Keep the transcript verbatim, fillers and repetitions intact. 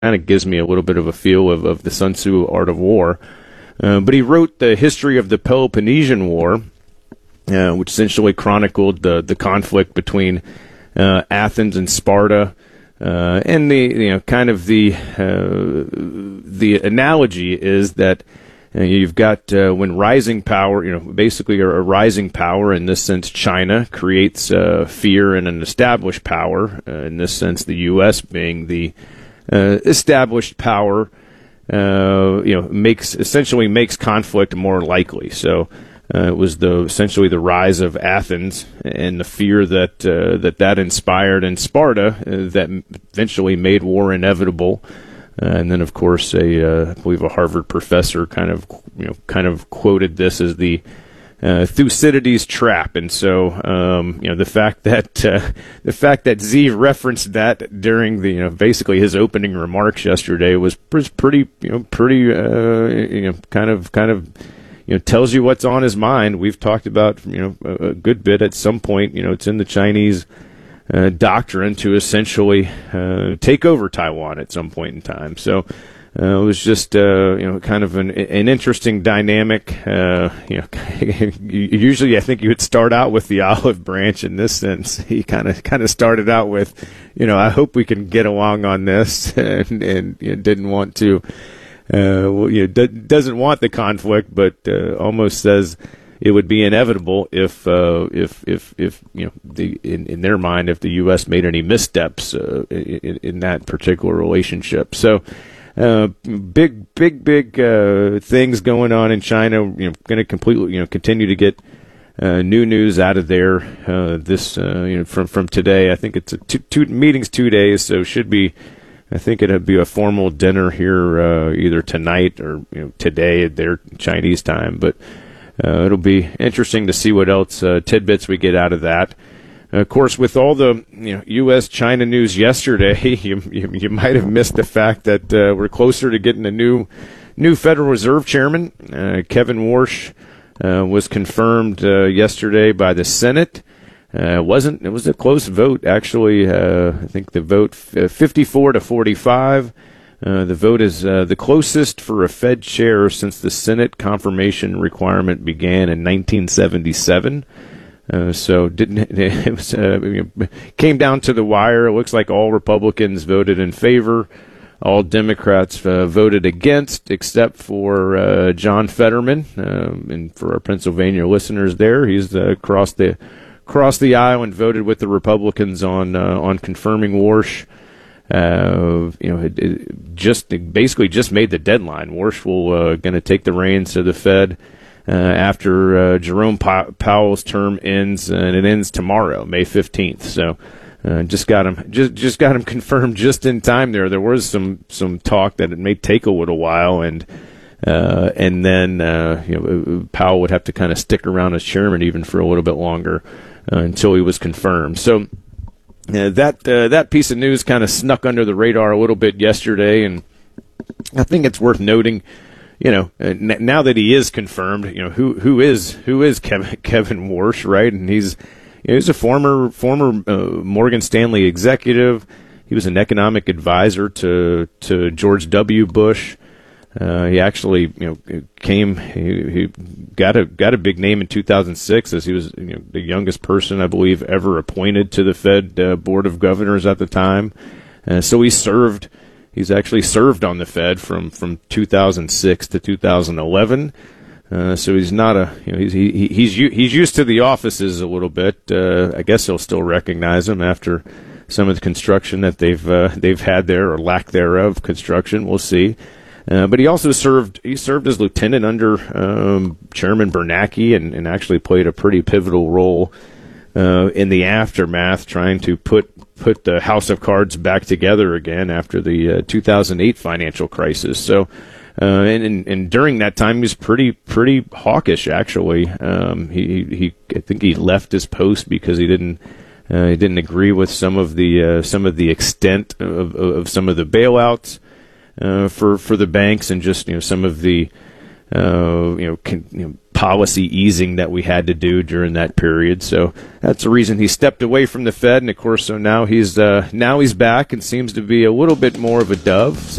kind of gives me a little bit of a feel of, of the Sun Tzu Art of War. Uh, but he wrote the history of the Peloponnesian War, uh, which essentially chronicled the, the conflict between uh, Athens and Sparta. Uh, and the you know kind of the uh, the analogy is that uh, you've got uh, when rising power, you know, basically a, a rising power in this sense, China creates uh, fear in an established power. Uh, in this sense, the U S being the uh, established power, uh, you know, makes essentially makes conflict more likely. So. Uh, it was the essentially the rise of Athens and the fear that uh, that that inspired in Sparta uh, that eventually made war inevitable. Uh, and then, of course, a uh, I believe a Harvard professor kind of you know kind of quoted this as the uh, Thucydides trap. And so, um, you know, the fact that uh, the fact that Z referenced that during the you know basically his opening remarks yesterday was pretty you know pretty uh, you know kind of kind of. You know, tells you what's on his mind. We've talked about, you know, a, a good bit at some point. You know, it's in the Chinese uh, doctrine to essentially uh, take over Taiwan at some point in time. So uh, it was just, uh, you know, kind of an, an interesting dynamic. Uh, you know, usually I think you would start out with the olive branch. In this sense, he kind of kind of started out with, you know, I hope we can get along on this, and, and you know, didn't want to. Uh, well, you know, d- doesn't want the conflict, but uh, almost says it would be inevitable if, uh, if, if, if you know, the in, in their mind, if the U S made any missteps uh, in, in that particular relationship. So, uh, big, big, big uh, things going on in China. You know, going to completely, you know, continue to get uh, new news out of there. Uh, this, uh, you know, from from today. I think it's a two, two meetings, two days, so should be. I think it'd be a formal dinner here uh, either tonight or you know, today at their Chinese time. But uh, it'll be interesting to see what else uh, tidbits we get out of that. Uh, of course, with all the you know, U S China news yesterday, you, you, you might have missed the fact that uh, we're closer to getting a new new Federal Reserve chairman. Uh, Kevin Warsh uh, was confirmed uh, yesterday by the Senate. Uh, it wasn't. It was a close vote, actually. Uh, I think the vote f- fifty-four to forty-five. Uh, the vote is uh, the closest for a Fed chair since the Senate confirmation requirement began in nineteen seventy-seven. Uh, so didn't it was uh, came down to the wire. It looks like all Republicans voted in favor. All Democrats uh, voted against, except for uh, John Fetterman. Um, and for our Pennsylvania listeners, there he's uh, across the. Crossed the aisle and voted with the Republicans on uh, on confirming Warsh. Uh, you know, it, it just it basically just made the deadline. Warsh will uh, going to take the reins of the Fed uh, after uh, Jerome pa- Powell's term ends, and it ends tomorrow, May fifteenth. So, uh, just got him just just got him confirmed just in time. There, there was some some talk that it may take a little while, and. Uh, and then uh, you know Powell would have to kind of stick around as chairman even for a little bit longer uh, until he was confirmed. So uh, that uh, that piece of news kind of snuck under the radar a little bit yesterday, and I think it's worth noting. You know, uh, n- now that he is confirmed, you know who who is who is Kevin Kevin Warsh, right? And he's you know, he's a former former uh, Morgan Stanley executive. He was an economic advisor to to George W. Bush. Uh, he actually, you know, came. He, he got a got a big name in two thousand six, as he was you know, the youngest person, I believe, ever appointed to the Fed uh, Board of Governors at the time. Uh, so he served. He's actually served on the Fed from, from two thousand six to two thousand eleven. Uh, so he's not a. You know, he's he, he's he's used to the offices a little bit. Uh, I guess he'll still recognize him after some of the construction that they've uh, they've had there, or lack thereof construction. We'll see. Uh, but he also served. He served as lieutenant under um, Chairman Bernanke, and, and actually played a pretty pivotal role uh, in the aftermath, trying to put put the House of Cards back together again after the uh, two thousand eight financial crisis. So, uh, and, and and during that time, he was pretty pretty hawkish. Actually, um, he he I think he left his post because he didn't. Uh, he didn't agree with some of the uh, some of the extent of, of some of the bailouts. Uh, for for the banks, and just you know some of the uh, you know, con, you know policy easing that we had to do during that period. So that's the reason he stepped away from the Fed, and of course, so now he's uh, now he's back and seems to be a little bit more of a dove. So